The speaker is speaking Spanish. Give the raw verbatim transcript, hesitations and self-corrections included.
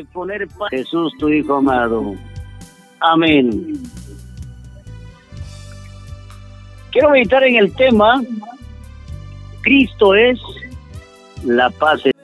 poner paz. Jesús, tu Hijo amado. Amén. Quiero meditar en el tema, Cristo es la paz.